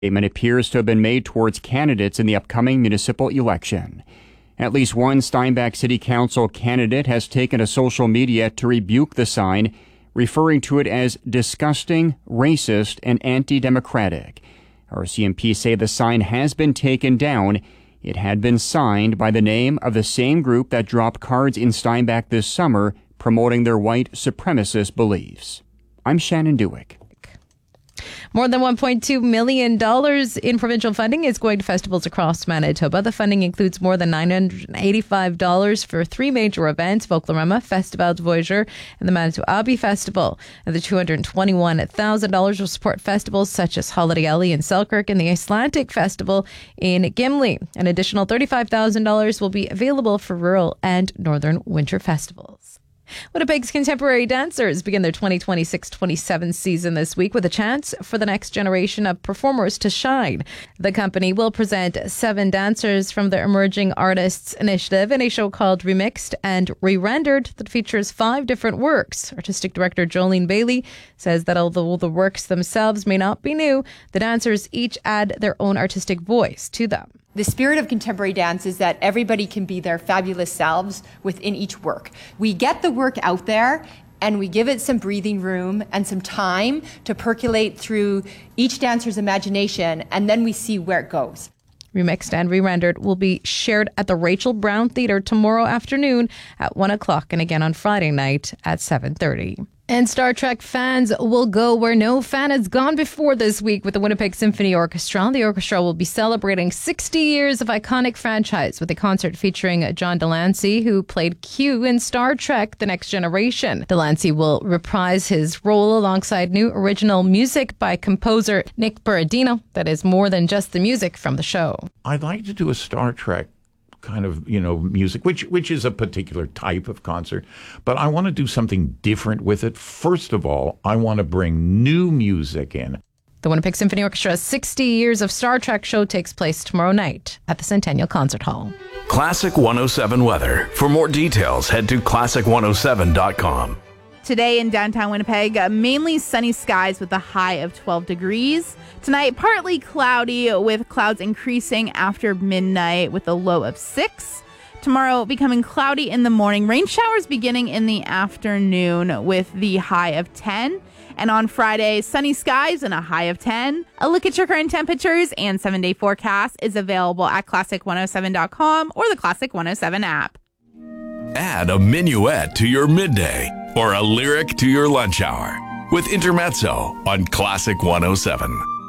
Statement appears to have been made towards candidates in the upcoming municipal election. At least one Steinbach City Council candidate has taken to social media to rebuke the sign, referring to it as disgusting, racist, and anti-democratic. RCMP say the sign has been taken down. It had been signed by the name of the same group that dropped cards in Steinbach this summer promoting their white supremacist beliefs. I'm Shannon Dewick. More than $1.2 million in provincial funding is going to festivals across Manitoba. The funding includes more than $985 for three major events: Folklorama, Festival du Voyageur, and the Manitou Abbey Festival. And the $221,000 will support festivals such as Holiday Alley in Selkirk and the Icelandic Festival in Gimli. An additional $35,000 will be available for rural and northern winter festivals. Winnipeg's contemporary dancers begin their 2026-27 season this week with a chance for the next generation of performers to shine. The company will present 7 dancers from the Emerging Artists Initiative in a show called Remixed and Re-Rendered that features 5 different works. Artistic director Jolene Bailey says that although the works themselves may not be new, the dancers each add their own artistic voice to them. The spirit of contemporary dance is that everybody can be their fabulous selves within each work. We get the work out there and we give it some breathing room and some time to percolate through each dancer's imagination, and then we see where it goes. Remixed and Re-Rendered will be shared at the Rachel Brown Theatre tomorrow afternoon at 1 o'clock and again on Friday night at 7:30. And Star Trek fans will go where no fan has gone before this week with the Winnipeg Symphony Orchestra. The orchestra will be celebrating 60 years of iconic franchise with a concert featuring John Delancey, who played Q in Star Trek: The Next Generation. Delancey will reprise his role alongside new original music by composer Nick Borodino that is more than just the music from the show. I'd like to do a Star Trek kind of, music, which is a particular type of concert, but I want to do something different with it. First of all, I want to bring new music in. The Winnipeg Symphony Orchestra's 60 Years of Star Trek show takes place tomorrow night at the Centennial Concert Hall. Classic 107 weather. For more details, head to classic107.com. Today in downtown Winnipeg, mainly sunny skies with a high of 12 degrees. Tonight, partly cloudy with clouds increasing after midnight with a low of 6. Tomorrow, becoming cloudy in the morning. Rain showers beginning in the afternoon with the high of 10. And on Friday, sunny skies and a high of 10. A look at your current temperatures and 7-day forecast is available at classic107.com or the Classic 107 app. Add a minuet to your midday or a lyric to your lunch hour with Intermezzo on Classic 107.